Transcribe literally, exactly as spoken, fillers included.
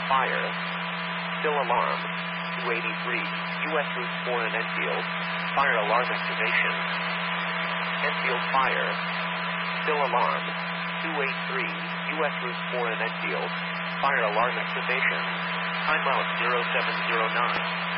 fire. Still alarm. two eighty-three. U S Route four in Enfield. Fire alarm activation. Enfield fire. Still alarm. two eighty-three. U S Route four in Enfield. Fire alarm activation. Timeout zero seven zero nine.